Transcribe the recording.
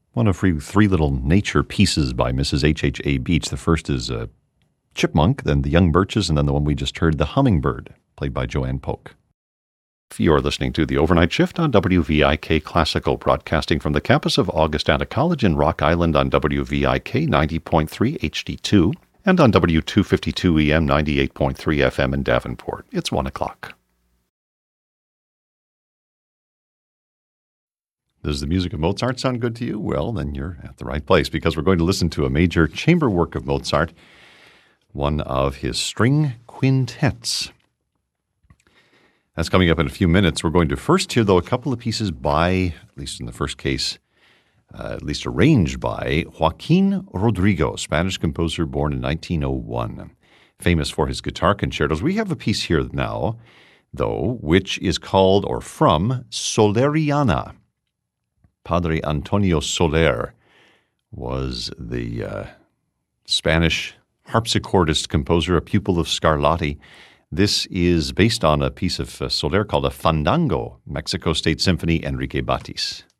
One of three little nature pieces by Mrs. H.H.A. Beach. The first is Chipmunk, then the Young Birches, and then the one we just heard, the Hummingbird, played by Joanne Polk. You're listening to The Overnight Shift on WVIK Classical, broadcasting from the campus of Augustana College in Rock Island on WVIK 90.3 HD2 and on W252 EM 98.3 FM in Davenport. It's 1 o'clock. Does the music of Mozart sound good to you? Well, then you're at the right place, because we're going to listen to a major chamber work of Mozart, one of his string quintets. That's coming up in a few minutes. We're going to first hear, though, a couple of pieces by, at least in the first case, at least arranged by Joaquin Rodrigo, Spanish composer born in 1901, famous for his guitar concertos. We have a piece here now, though, which is called, or from, Soleriana. Padre Antonio Soler was the Spanish harpsichordist composer, a pupil of Scarlatti. This is based on a piece of Soler called a Fandango, Mexico State Symphony, Enrique Batis.